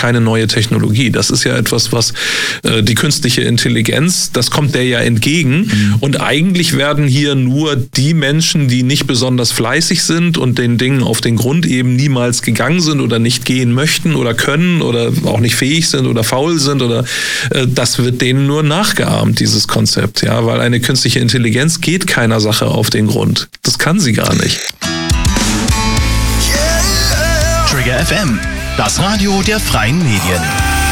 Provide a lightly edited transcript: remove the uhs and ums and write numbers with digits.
keine neue Technologie. Das ist ja etwas, was die künstliche Intelligenz, das kommt der ja entgegen. Und eigentlich werden hier nur die Menschen, die nicht besonders fleißig sind und den Dingen auf den Grund eben niemals gegangen sind oder nicht gehen möchten oder können oder auch nicht fähig sind oder faul sind oder das wird denen nur nachgeahmt, dieses Konzept. Ja, weil eine künstliche Intelligenz geht keiner Sache auf den Grund. Das kann sie gar nicht. Trigger FM, das Radio der freien Medien.